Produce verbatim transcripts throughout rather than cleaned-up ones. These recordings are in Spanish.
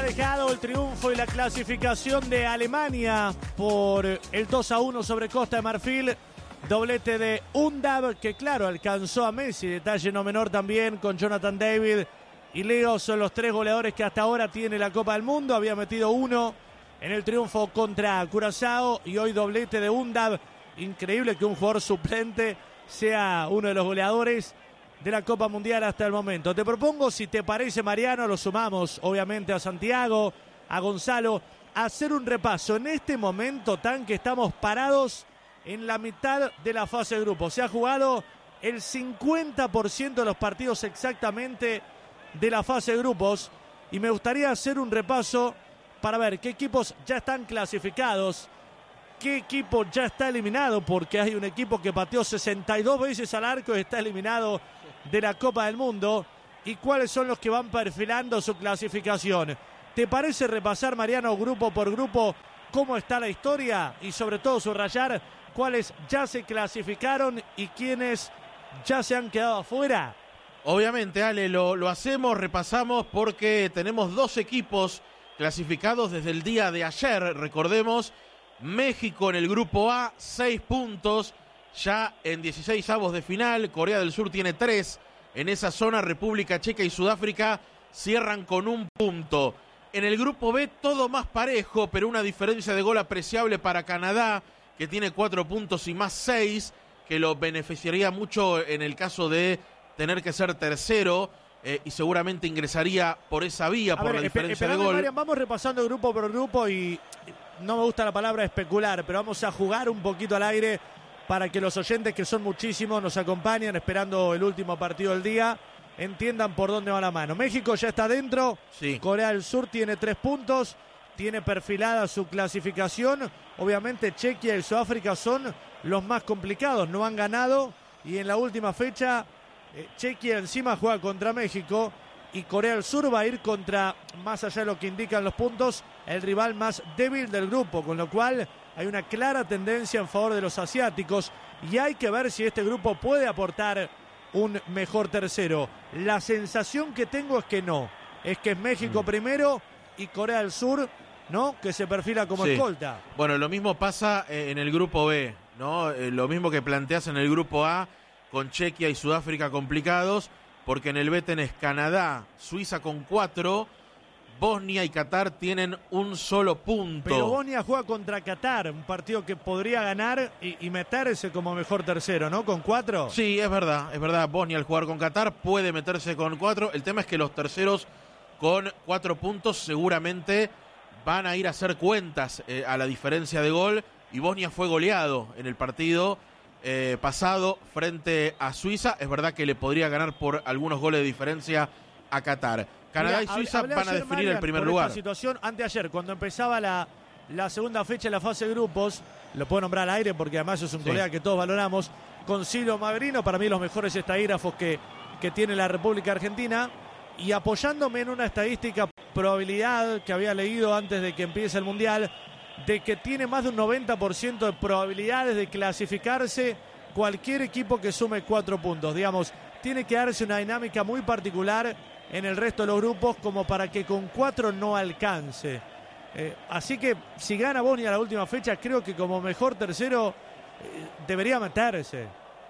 dejado el triunfo y la clasificación de Alemania por el dos a uno sobre Costa de Marfil. Doblete de Undav, que claro, alcanzó a Messi. Detalle no menor también con Jonathan David y Leo. Son los tres goleadores que hasta ahora tiene la Copa del Mundo. Había metido uno en el triunfo contra Curazao y hoy doblete de Undav. Increíble que un jugador suplente sea uno de los goleadores de la Copa Mundial hasta el momento. Te propongo, si te parece, Mariano, lo sumamos obviamente a Santiago, a Gonzalo, a hacer un repaso en este momento tan que estamos parados en la mitad de la fase de grupo. Se ha jugado el cincuenta por ciento de los partidos exactamente de la fase de grupos y me gustaría hacer un repaso para ver qué equipos ya están clasificados, qué equipo ya está eliminado, porque hay un equipo que pateó sesenta y dos veces al arco y está eliminado de la Copa del Mundo, y cuáles son los que van perfilando su clasificación. ¿Te parece repasar, Mariano, grupo por grupo, cómo está la historia y sobre todo subrayar cuáles ya se clasificaron y quiénes ya se han quedado afuera? Obviamente, Ale, lo, lo hacemos, repasamos porque tenemos dos equipos clasificados desde el día de ayer. Recordemos, México en el grupo A, seis puntos, ya en dieciséis avos de final. Corea del Sur tiene tres. En esa zona, República Checa y Sudáfrica cierran con un punto. En el grupo B, todo más parejo, pero una diferencia de gol apreciable para Canadá, que tiene cuatro puntos y más seis, que lo beneficiaría mucho en el caso de tener que ser tercero, eh, y seguramente ingresaría por esa vía, a por ver, la diferencia de gol. Marian, vamos repasando grupo por grupo y no me gusta la palabra especular, pero vamos a jugar un poquito al aire para que los oyentes, que son muchísimos, nos acompañen esperando el último partido del día, entiendan por dónde va la mano. México ya está dentro, sí. Corea del Sur tiene tres puntos, tiene perfilada su clasificación. Obviamente Chequia y Sudáfrica son los más complicados, no han ganado y en la última fecha eh, Chequia encima juega contra México y Corea del Sur va a ir contra, más allá de lo que indican los puntos, el rival más débil del grupo, con lo cual hay una clara tendencia en favor de los asiáticos y hay que ver si este grupo puede aportar un mejor tercero. La sensación que tengo es que no, es que es México mm. primero y Corea del Sur, ¿no?, que se perfila como sí. escolta. Bueno, lo mismo pasa en el grupo B, ¿no? Eh, lo mismo que planteas en el grupo A, con Chequia y Sudáfrica complicados, porque en el B tenés Canadá, Suiza con cuatro, Bosnia y Qatar tienen un solo punto. Pero Bosnia juega contra Qatar, un partido que podría ganar y, y meterse como mejor tercero, ¿no?, con cuatro. Sí, es verdad, es verdad. Bosnia al jugar con Qatar puede meterse con cuatro. El tema es que los terceros con cuatro puntos seguramente van a ir a hacer cuentas eh, a la diferencia de gol, y Bosnia fue goleado en el partido eh, pasado frente a Suiza. Es verdad que le podría ganar por algunos goles de diferencia a Qatar. Canadá Mira, y Suiza hablé, hablé van a definir Marian, el primer por lugar. Esta situación anteayer, cuando empezaba la, la segunda fecha de la fase de grupos, lo puedo nombrar al aire porque además es un sí. colega que todos valoramos, con Silvio Magrino, para mí los mejores estadígrafos que, que tiene la República Argentina, y apoyándome en una estadística, probabilidad que había leído antes de que empiece el Mundial, de que tiene más de un noventa por ciento de probabilidades de clasificarse cualquier equipo que sume cuatro puntos. Digamos, tiene que darse una dinámica muy particular en el resto de los grupos como para que con cuatro no alcance. Eh, así que si gana Bosnia la última fecha, creo que como mejor tercero eh, debería meterse.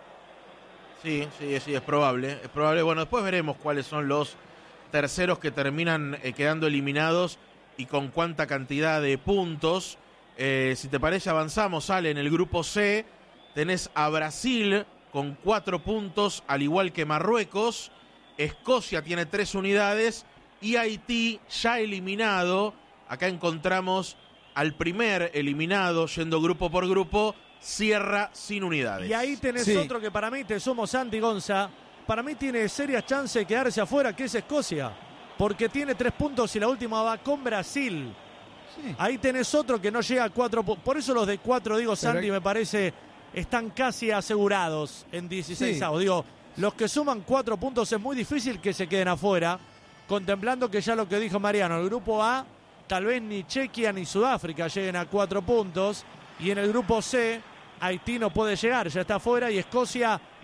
Sí, sí, sí, es probable, es probable. Bueno, después veremos cuáles son los terceros que terminan eh, quedando eliminados y con cuánta cantidad de puntos. Eh, si te parece, avanzamos, sale en el grupo C. Tenés a Brasil con cuatro puntos, al igual que Marruecos. Escocia tiene tres unidades y Haití ya eliminado. Acá encontramos al primer eliminado, yendo grupo por grupo, cierra sin unidades. Y ahí tenés sí. otro que para mí, te sumo, Santi Gonza, para mí tiene serias chances de quedarse afuera, que es Escocia, porque tiene tres puntos y la última va con Brasil. Sí. Ahí tenés otro que no llega a cuatro, por eso los de cuatro, digo, Santi, hay... me parece, están casi asegurados en dieciséis avos. Sí. Digo, los que suman cuatro puntos es muy difícil que se queden afuera, contemplando que ya lo que dijo Mariano, el grupo A, tal vez ni Chequia ni Sudáfrica lleguen a cuatro puntos, y en el grupo C, Haití no puede llegar, ya está afuera, y Escocia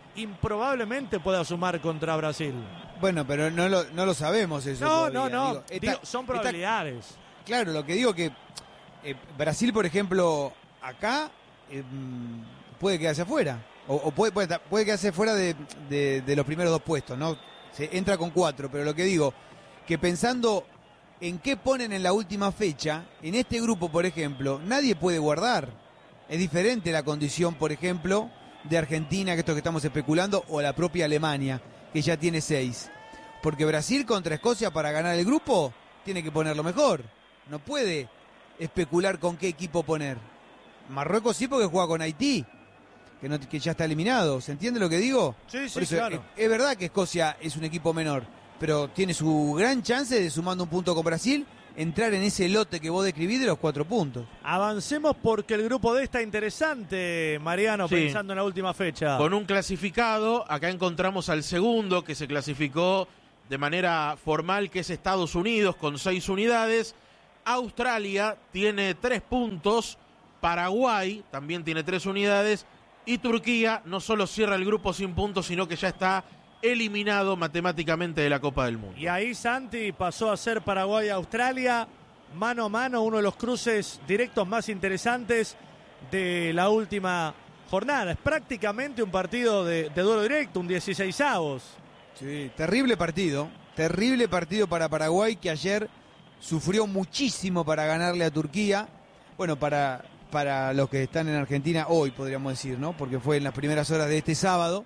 improbablemente pueda sumar contra Brasil. Bueno, pero no lo, no lo sabemos eso. No, todavía. no, no. Digo, está, Digo, son probabilidades. Está, claro, lo que digo que eh, Brasil, por ejemplo, acá eh, puede quedarse afuera. O, o puede, puede, puede quedarse fuera de, de, de los primeros dos puestos, ¿no? Se entra con cuatro, pero lo que digo, que pensando en qué ponen en la última fecha, en este grupo, por ejemplo, nadie puede guardar. Es diferente la condición, por ejemplo, de Argentina, que esto que estamos especulando, o la propia Alemania, que ya tiene seis. Porque Brasil contra Escocia para ganar el grupo tiene que ponerlo mejor. No puede especular con qué equipo poner. Marruecos sí, porque juega con Haití, que, no, que ya está eliminado. ¿Se entiende lo que digo? Sí, sí, Por eso, claro. Es, es verdad que Escocia es un equipo menor, pero tiene su gran chance de, sumando un punto con Brasil, entrar en ese lote que vos describís de los cuatro puntos. Avancemos porque el grupo D está interesante, Mariano, sí. pensando en la última fecha. Con un clasificado, acá encontramos al segundo que se clasificó de manera formal, que es Estados Unidos, con seis unidades. Australia tiene tres puntos, Paraguay también tiene tres unidades, y Turquía no solo cierra el grupo sin puntos, sino que ya está eliminado matemáticamente de la Copa del Mundo. Y ahí Santi pasó a ser Paraguay-Australia, mano a mano, uno de los cruces directos más interesantes de la última jornada. Es prácticamente un partido de, de duelo directo, un dieciseisavos. Sí, terrible partido, terrible partido para Paraguay, que ayer sufrió muchísimo para ganarle a Turquía. Bueno, para, para los que están en Argentina hoy, podríamos decir, ¿no? Porque fue en las primeras horas de este sábado.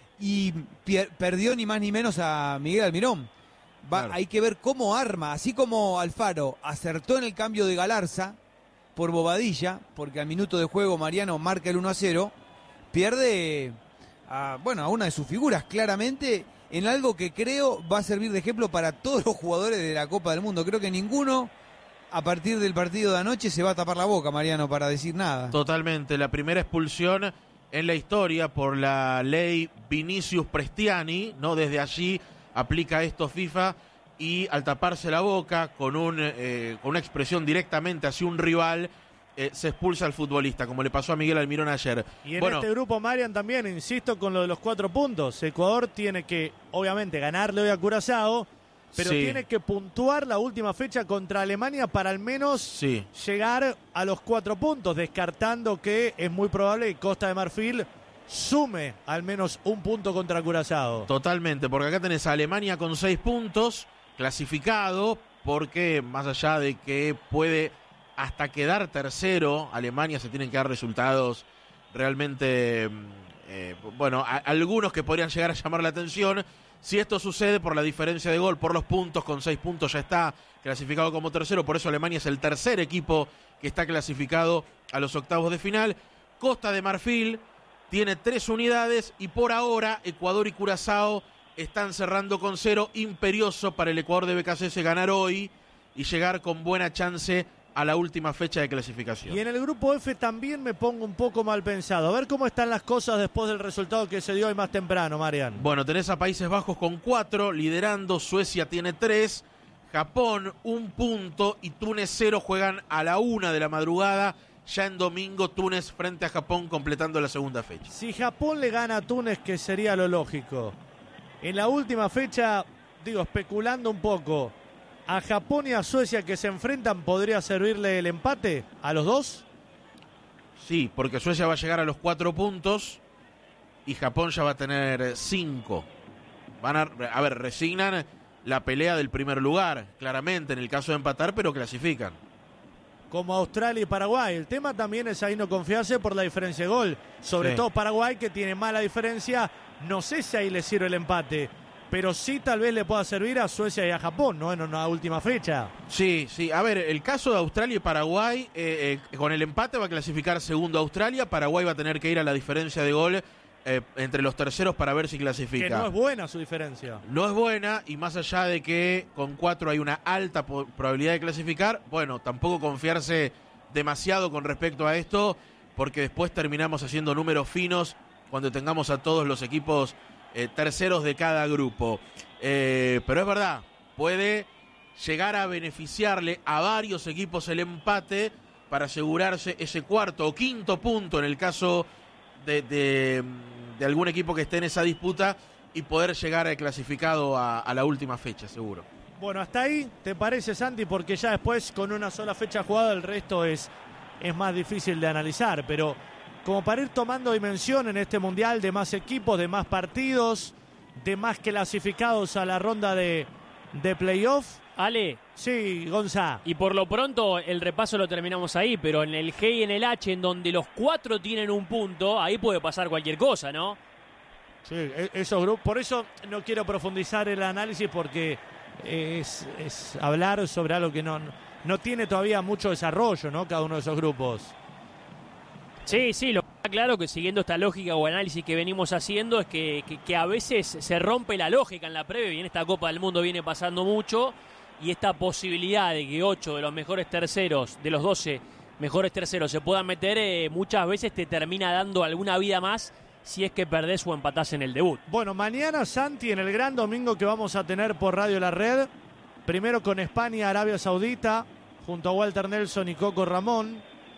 Y pier- perdió ni más ni menos a Miguel Almirón. Va, Claro. Hay que ver cómo arma, así como Alfaro acertó en el cambio de Galarza por Bobadilla, porque al minuto de juego Mariano marca el uno a cero, pierde a, bueno, a una de sus figuras, claramente, en algo que creo va a servir de ejemplo para todos los jugadores de la Copa del Mundo. Creo que ninguno, a partir del partido de anoche, se va a tapar la boca, Mariano, para decir nada. Totalmente, la primera expulsión en la historia por la ley Vinicius Prestiani, ¿no? Desde allí aplica esto FIFA, y al taparse la boca con, un, eh, con una expresión directamente hacia un rival, eh, se expulsa al futbolista, como le pasó a Miguel Almirón ayer. Y en bueno, este grupo, Marian, también, insisto, con lo de los cuatro puntos. Ecuador tiene que, obviamente, ganarle hoy a Curazao, pero sí. tiene que puntuar la última fecha contra Alemania para al menos sí. llegar a los cuatro puntos, descartando que es muy probable que Costa de Marfil sume al menos un punto contra Curazao. Totalmente, porque acá tenés a Alemania con seis puntos, clasificado, porque más allá de que puede hasta quedar tercero, Alemania se tienen que dar resultados realmente, eh, bueno, a, algunos que podrían llegar a llamar la atención. Si esto sucede por la diferencia de gol, por los puntos, con seis puntos ya está clasificado como tercero, por eso Alemania es el tercer equipo que está clasificado a los octavos de final. Costa de Marfil tiene tres unidades y por ahora Ecuador y Curazao están cerrando con cero. Imperioso para el Ecuador de B K C S ganar hoy y llegar con buena chance a la última fecha de clasificación. Y en el grupo F también me pongo un poco mal pensado. A ver cómo están las cosas después del resultado que se dio hoy más temprano, Marian. Bueno, tenés a Países Bajos con cuatro, liderando. Suecia tiene tres, Japón un punto y Túnez cero. Juegan a la una de la madrugada. Ya en domingo, Túnez frente a Japón completando la segunda fecha. Si Japón le gana a Túnez, que sería lo lógico, en la última fecha, digo, especulando un poco, a Japón y a Suecia que se enfrentan, ¿podría servirle el empate a los dos? Sí, porque Suecia va a llegar a los cuatro puntos y Japón ya va a tener cinco. Van a, a ver, resignan la pelea del primer lugar, claramente, en el caso de empatar, pero clasifican. Como Australia y Paraguay. El tema también es ahí no confiarse por la diferencia de gol. Sobre Sí. todo Paraguay, que tiene mala diferencia. No sé si ahí le sirve el empate, pero sí tal vez le pueda servir a Suecia y a Japón, ¿no? En una última fecha. Sí, sí. A ver, el caso de Australia y Paraguay, eh, eh, con el empate va a clasificar segundo Australia. Paraguay va a tener que ir a la diferencia de gol eh, entre los terceros para ver si clasifica. Que no es buena su diferencia. No es buena, y más allá de que con cuatro hay una alta po- probabilidad de clasificar, bueno, tampoco confiarse demasiado con respecto a esto, porque después terminamos haciendo números finos cuando tengamos a todos los equipos eh, terceros de cada grupo. Eh, pero es verdad, puede llegar a beneficiarle a varios equipos el empate para asegurarse ese cuarto o quinto punto en el caso de, de, de algún equipo que esté en esa disputa y poder llegar al clasificado a, a la última fecha, seguro. Bueno, hasta ahí, ¿te parece, Santi? Porque ya después, con una sola fecha jugada, el resto es, es más difícil de analizar. Pero como para ir tomando dimensión en este Mundial de más equipos, de más partidos, de más clasificados a la ronda de, de playoff. Ale. Sí, Gonza. Y por lo pronto el repaso lo terminamos ahí, pero en el G y en el H, en donde los cuatro tienen un punto, ahí puede pasar cualquier cosa, ¿no? Sí, esos grupos. Por eso no quiero profundizar el análisis, porque es, es hablar sobre algo que no, no tiene todavía mucho desarrollo, ¿no? Cada uno de esos grupos. Sí, sí, lo que está claro que siguiendo esta lógica o análisis que venimos haciendo es que, que, que a veces se rompe la lógica en la previa, y en esta Copa del Mundo viene pasando mucho, y esta posibilidad de que ocho de los mejores terceros, de los doce mejores terceros se puedan meter, eh, muchas veces te termina dando alguna vida más si es que perdés o empatás en el debut. Bueno, mañana, Santi, en el gran domingo que vamos a tener por Radio La Red, primero con España, Arabia Saudita, junto a Walter Nelson y Coco Ramón.